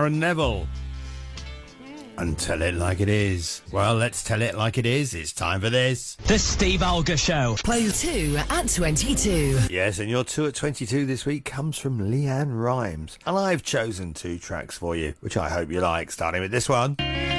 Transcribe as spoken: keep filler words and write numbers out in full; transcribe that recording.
Aaron Neville. And tell it like it is. Well, let's tell it like it is. It's time for this. The Steve Alger Show. Play two at twenty-two. Yes, and your two at twenty-two this week comes from Leanne Rimes. And I've chosen two tracks for you, which I hope you like, starting with this one.